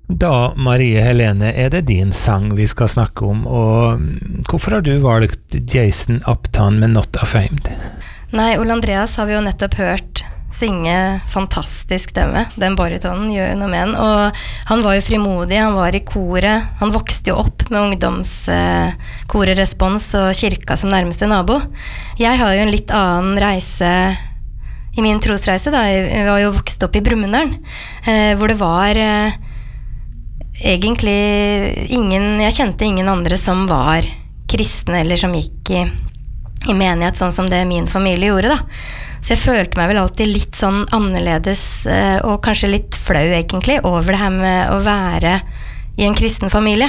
Da, Marie Helene, det din sang vi skal snakke om, og hvorfor har du valgt Jason Upton med Not Ashamed? Nei, Ole Andreas har vi jo nettopp hørt synge fantastisk stemme. Den baritonen gjør noe med den, og han var jo frimodig, han var i koret, han vokste jo opp med ungdomskoredrespons og kirka som nærmeste nabo. Jeg har jo en litt annen reise i min trosreise da, jeg var jo vokst opp i Brumunddal, hvor det var egentlig jeg kjente ingen andre som var kristne eller som gikk i menighet sånn som det min familie gjorde da. Så jeg følte meg vel alltid litt sånn annerledes og kanskje litt flau egentlig over det her med å være i en kristen familie.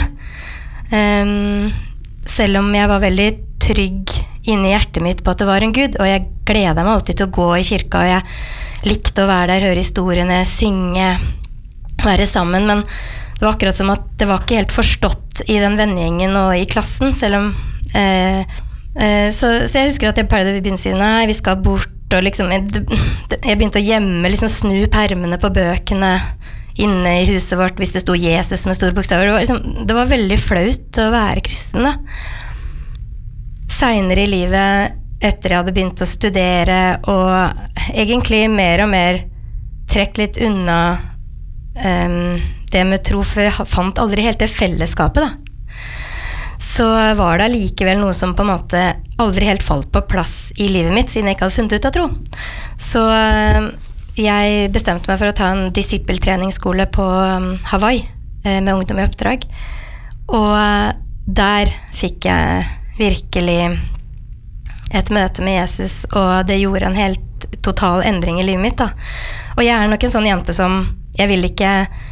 Selv om jeg var veldig trygg inni hjertet mitt på at det var en Gud, og jeg gledet meg alltid til å gå i kirka, og jeg likte å være der, høre historiene, synge, være sammen, men det var akkurat som at det var ikke helt forstått i den vennegjengen og i klassen, selv om så jeg husker at jeg pleide å begynne å si nei, vi skal bort, og liksom jeg begynte å gjemme, liksom snu permene på bøkene inne i huset vårt hvis det stod Jesus med store bokstaver. Det var veldig flaut å være kristen da. Senere i livet, etter jeg hadde begynt å studere og egentlig mer og mer trekk litt unna det med tro, for jeg fant aldri helt det fellesskapet da. Så var det likevel noe som på en måte aldri helt falt på plass i livet mitt, siden jeg ikke hadde funnet ut av tro. Så jeg bestemte meg for å ta en disippeltreningsskole på Hawaii med ungdom i oppdrag. Og der fikk jeg virkelig et møte med Jesus, og det gjorde en helt total endring i livet mitt da. Og jeg nok en sånn jente som jeg vil ikke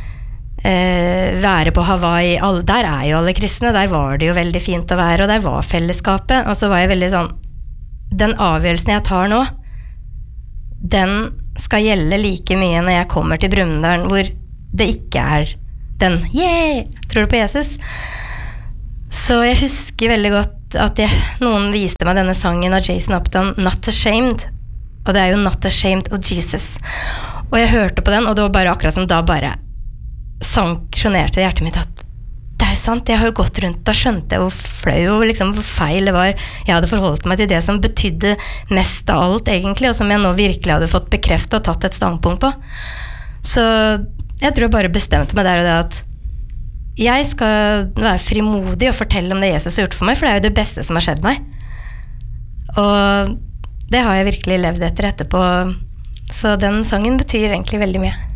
være på Hawaii, der jo alle kristne, der var det jo veldig fint å være, og der var fellesskapet, og så var jeg veldig sånn, den avgjørelsen jeg tar nå, den skal gjelde like mye når jeg kommer til Brumunddal, hvor det ikke den, tror du på Jesus? Så jeg husker veldig godt at noen viste meg denne sangen av Jason Upton, Not Ashamed, og det jo Not Ashamed of Jesus. Og jeg hørte på den, og det var bare akkurat som da bare sanksjonerte i hjertet mitt at det jo sant, jeg har jo gått rundt, da skjønte jeg hvor flau og liksom hvor feil det var. Jeg hadde forholdt meg til det som betydde mest av alt egentlig, og som jeg nå virkelig hadde fått bekreftet og tatt et standpunkt på. Så jeg tror jeg bare bestemte meg der og det at jeg skal være frimodig og fortelle om det Jesus har gjort for meg, for det jo det beste som har skjedd meg. Og det har jeg virkelig levd etter etterpå. Så den sangen betyr egentlig veldig mye.